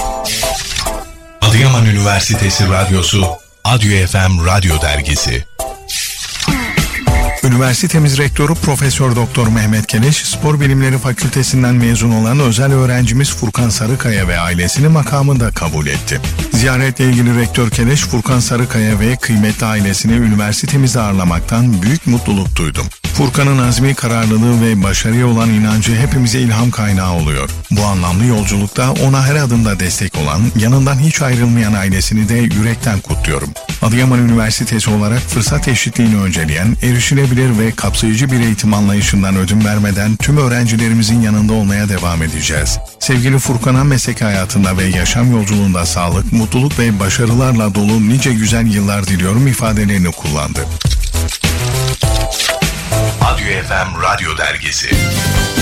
Adıyaman Üniversitesi Radyosu, Adyo FM Radyo Dergisi. Üniversitemiz Rektörü Profesör Doktor Mehmet Keleş, Spor Bilimleri Fakültesinden mezun olan özel öğrencimiz Furkan Sarıkaya ve ailesini makamında kabul etti. Ziyaretle ilgili Rektör Keleş, Furkan Sarıkaya ve kıymetli ailesini üniversitemizde ağırlamaktan büyük mutluluk duydum. Furkan'ın azmi, kararlılığı ve başarıya olan inancı hepimize ilham kaynağı oluyor. Bu anlamlı yolculukta ona her adımda destek olan, yanından hiç ayrılmayan ailesini de yürekten kutluyorum. Adıyaman Üniversitesi olarak fırsat eşitliğini önceleyen, erişilebilir ve kapsayıcı bir eğitim anlayışından ödün vermeden tüm öğrencilerimizin yanında olmaya devam edeceğiz. Sevgili Furkan'a meslek hayatında ve yaşam yolculuğunda sağlık, mutluluk ve başarılarla dolu nice güzel yıllar diliyorum ifadelerini kullandı. Adyo FM Radyo Dergisi.